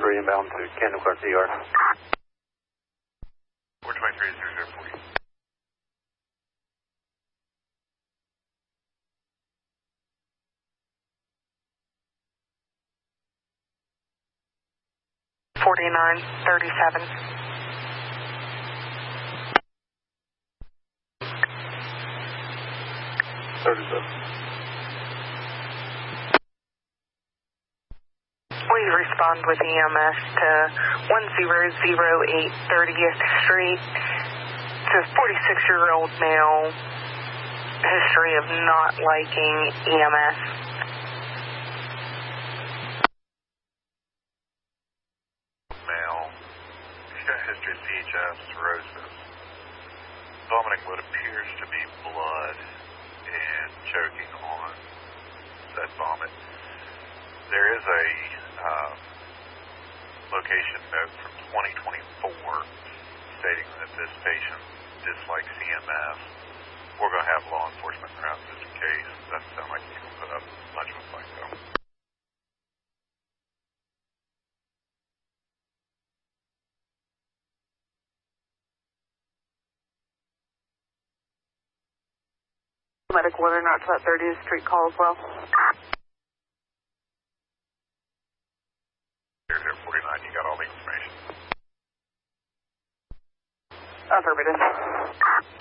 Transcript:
423 inbound to Kendall Clark ER. 423 is 040. $49.37. 37. Please respond with EMS to 1008 30th Street. It's a 46-year-old male. History of not liking EMS. Male. He's got a history of CHF, cirrhosis. Vomiting what appears to be blood and choking on said vomit. There is a location note from 2024 stating that this patient dislikes CMS. We're going to have law enforcement around just in case. It doesn't sound like he's going to put up much of a fight, though. Medical order not to that 30th Street call as well. 0049, you got all the information. Affirmative.